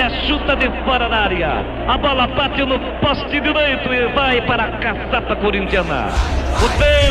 Pelé chuta de fora da área. A bola bate no poste direito e vai para a caçapa corintiana. O tempo